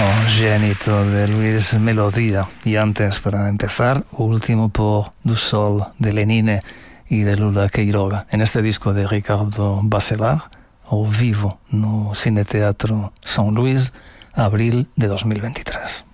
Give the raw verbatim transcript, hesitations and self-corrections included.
Congénito de Luis Melodía. Y antes, para empezar, Último por du Sol de Lenine y de Lula Queiroga, en este disco de Ricardo Bachelard, ao vivo no Cineteatro São Luís, abril de dos mil veintitrés.